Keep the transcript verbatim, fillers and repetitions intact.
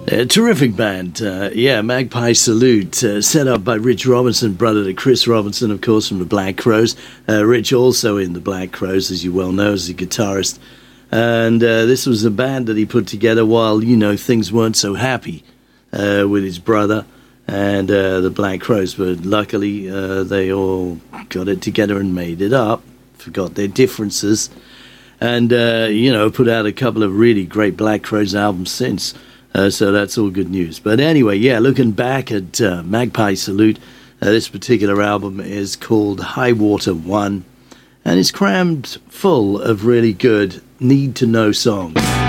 A terrific band, uh, yeah, Magpie Salute, uh, set up by Rich Robinson, brother to Chris Robinson, of course, from the Black Crowes. Uh, Rich also in the Black Crowes, as you well know, as a guitarist. And uh, this was a band that he put together while, you know, things weren't so happy uh, with his brother and uh, the Black Crowes. But luckily, uh, they all got it together and made it up, forgot their differences, and, uh, you know, put out a couple of really great Black Crowes albums since. Uh, so that's all good news. But anyway, yeah, looking back at uh, Magpie Salute, uh, this particular album is called High Water One, and it's crammed full of really good need-to-know songs.